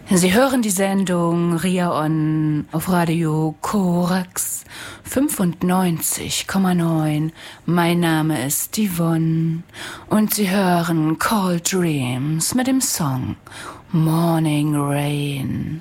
Sie hören die Sendung Ria On auf Radio Korax 95,9. Mein Name ist Yvonne und Sie hören Cold Dreams mit dem Song Morning Rain.